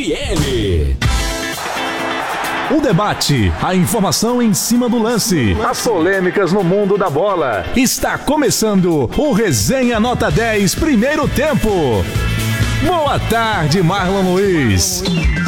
O debate, a informação em cima do lance, as polêmicas no mundo da bola. Está começando o Resenha Nota 10, primeiro tempo. Boa tarde, Marlon Luiz.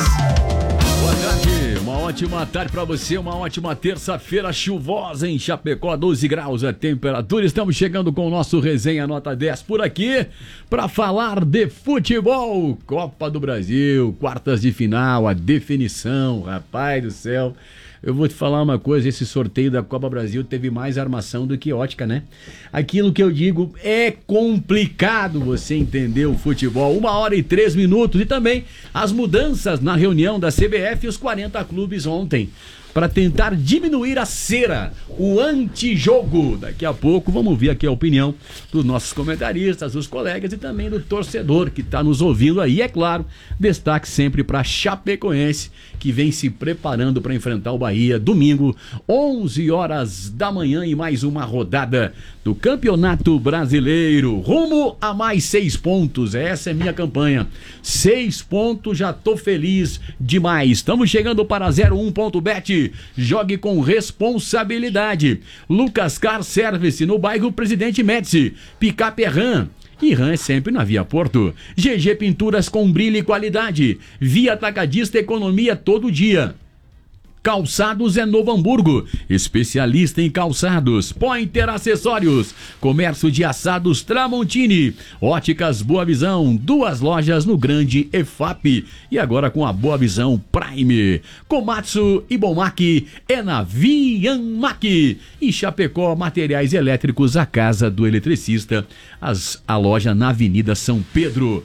Boa tarde, uma ótima tarde para você, uma ótima terça-feira chuvosa em Chapecó, 12 graus a temperatura. Estamos chegando com o nosso Resenha Nota 10 por aqui para falar de futebol. Copa do Brasil, quartas de final, a definição, rapaz do céu. Eu vou te falar uma coisa, esse sorteio da Copa Brasil teve mais armação do que ótica, né? Aquilo que eu digo, é complicado você entender o futebol. 1h03 e também as mudanças na reunião da CBF e os 40 clubes ontem, para tentar diminuir a cera, o antijogo. Daqui a pouco vamos ouvir aqui a opinião dos nossos comentaristas, dos colegas e também do torcedor que está nos ouvindo aí. É claro, destaque sempre para Chapecoense, que vem se preparando para enfrentar o Bahia domingo, 11 horas da manhã, e mais uma rodada do Campeonato Brasileiro, rumo a mais 6 pontos. Essa é minha campanha, 6 pontos, já tô feliz demais. Estamos chegando para 01.bet, jogue com responsabilidade. Lucas Car Service no bairro Presidente Médici, Picape Ram. E RAM é sempre na Via Porto. GG Pinturas com brilho e qualidade. Via Atacadista, economia todo dia. Calçados é Novo Hamburgo, especialista em calçados. Pointer Acessórios, comércio de assados Tramontini. Óticas Boa Visão, 2 lojas no Grande EFAP e agora com a Boa Visão Prime. Komatsu e Bomac é na Vianmac. E Chapecó, materiais elétricos, a casa do eletricista, a loja na Avenida São Pedro.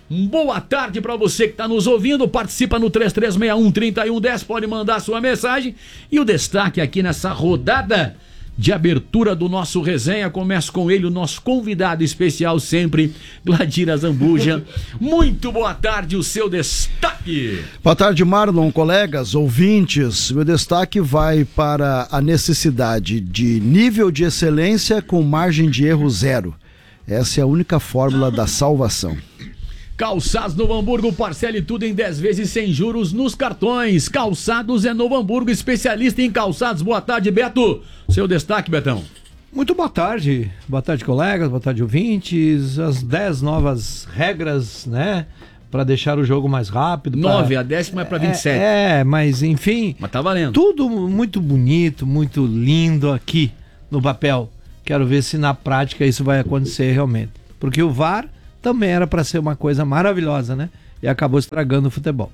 Boa tarde para você que está nos ouvindo, participa no 3361-3110, pode mandar sua mensagem. E o destaque aqui nessa rodada de abertura do nosso resenha, começa com ele, o nosso convidado especial sempre, Gladir Zambuja. Muito boa tarde, o seu destaque. Boa tarde, Marlon, colegas, ouvintes. Meu destaque vai para a necessidade de nível de excelência com margem de erro zero. Essa é a única fórmula da salvação. Calçados Novo Hamburgo, parcele tudo em 10 vezes sem juros nos cartões. Calçados é Novo Hamburgo, especialista em calçados. Boa tarde, Beto. Seu destaque, Betão. Muito boa tarde, colegas, boa tarde, ouvintes. As 10 novas regras, né, para deixar o jogo mais rápido. 9, a 10ª é para 27. Mas enfim. Mas tá valendo. Tudo muito bonito, muito lindo aqui no papel. Quero ver se na prática isso vai acontecer realmente. Porque o VAR também era para ser uma coisa maravilhosa, né? E acabou estragando o futebol.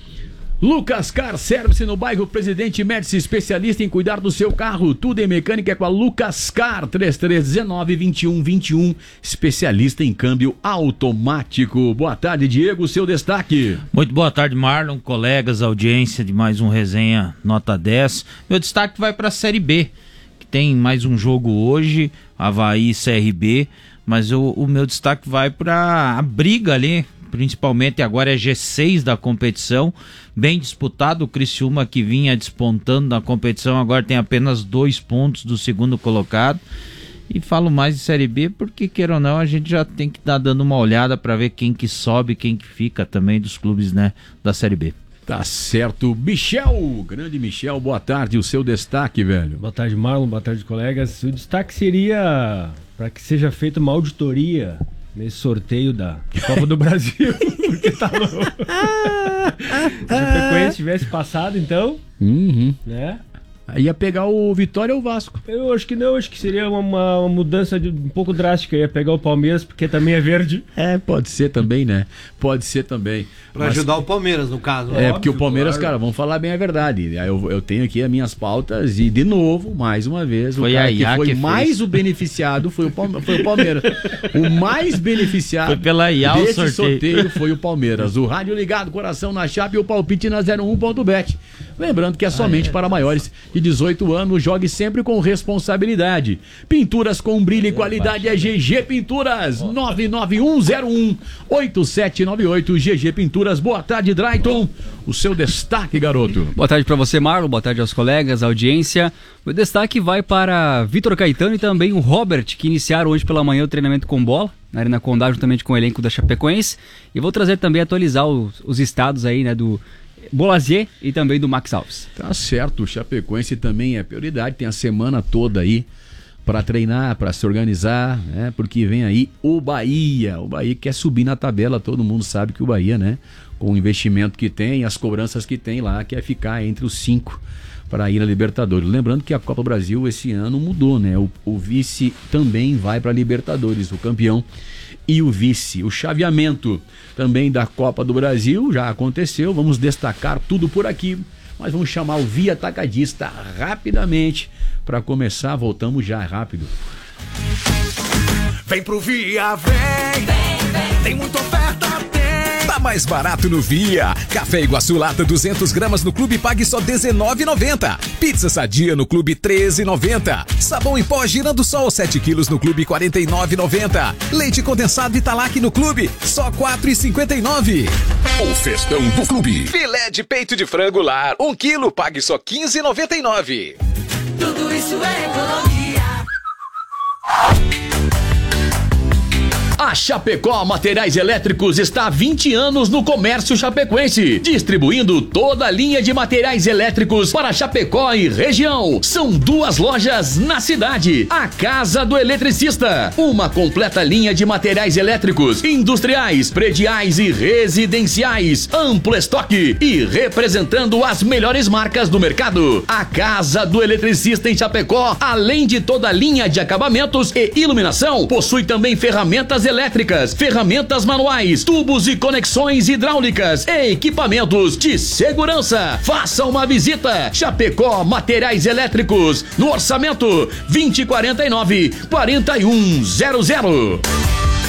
Lucas Car Service no bairro Presidente Médici, especialista em cuidar do seu carro. Tudo em mecânica é com a Lucas Car, 3319-2121, especialista em câmbio automático. Boa tarde, Diego, seu destaque. Muito boa tarde, Marlon, colegas, audiência de mais um Resenha Nota 10. Meu destaque vai para a Série B, que tem mais um jogo hoje, Avaí e CRB. Mas o meu destaque vai para a briga ali, principalmente agora é G6 da competição, bem disputado. O Criciúma, que vinha despontando na competição, agora tem apenas 2 pontos do segundo colocado. E falo mais de Série B porque, queira ou não, a gente já tem que estar dando uma olhada para ver quem que sobe, quem que fica também dos clubes, né, da Série B. Tá certo. Michel, grande Michel, boa tarde, o seu destaque, velho. Boa tarde, Marlon, boa tarde, colegas. O destaque seria para que seja feita uma auditoria nesse sorteio da Copa do Brasil, porque tá louco. Se o Chapecoense tivesse passado, então, né? Ia pegar o Vitória ou o Vasco? Eu acho que não, acho que seria uma mudança um pouco drástica. Ia pegar o Palmeiras, porque também é verde. Pode ser também, né? Pode ser também. Pra ajudar o Palmeiras, no caso. Óbvio, porque o Palmeiras, claro, cara, vamos falar bem a verdade. Eu tenho aqui as minhas pautas e, de novo, mais uma vez, foi o cara que foi mais o beneficiado foi o Palmeiras. O mais beneficiado foi pela IA desse sorteio foi o Palmeiras. O rádio ligado, coração na chapa e o palpite na 01.bet. Lembrando que é somente para maiores de 18 anos, jogue sempre com responsabilidade. Pinturas com brilho e qualidade é GG Pinturas, 991018798, GG Pinturas. Boa tarde, Drayton. O seu destaque, garoto. Boa tarde para você, Marlon. Boa tarde aos colegas, audiência. O destaque vai para Vitor Caetano e também o Robert, que iniciaram hoje pela manhã o treinamento com bola. na Arena Condá, juntamente com o elenco da Chapecoense. E vou trazer também, atualizar os estados aí, né, do Bolazier e também do Max Alves. Tá certo, o Chapecoense também é prioridade, tem a semana toda aí para treinar, para se organizar, né? Porque vem aí o Bahia quer subir na tabela, todo mundo sabe que o Bahia, né, com o investimento que tem, as cobranças que tem lá, quer ficar entre os 5 para ir à Libertadores. Lembrando que a Copa do Brasil esse ano mudou, né? O vice também vai para a Libertadores, o campeão e o vice. O chaveamento também da Copa do Brasil já aconteceu, vamos destacar tudo por aqui, mas vamos chamar o Via Atacadista rapidamente para começar. Voltamos já rápido. Vem pro Via, vem. Tem muita oferta, tem. Tá mais barato no Via. Café Iguaçu lata 200 gramas no Clube pague só R$19,90. Pizza Sadia no Clube R$13,90. Sabão em pó Girando Sol 7 quilos no Clube R$49,90. Leite condensado Italac no Clube só R$4,59. O festão do Clube. Filé de peito de frango lar 1 quilo pague só R$15,99. Tudo isso é economia. A Chapecó Materiais Elétricos está há 20 anos no comércio chapecoense, distribuindo toda a linha de materiais elétricos para Chapecó e região. São 2 lojas na cidade. A Casa do Eletricista, uma completa linha de materiais elétricos, industriais, prediais e residenciais, amplo estoque e representando as melhores marcas do mercado. A Casa do Eletricista em Chapecó, além de toda a linha de acabamentos e iluminação, possui também ferramentas elétricas, ferramentas manuais, tubos e conexões hidráulicas e equipamentos de segurança. Faça uma visita. Chapecó Materiais Elétricos, no orçamento 2049-4100.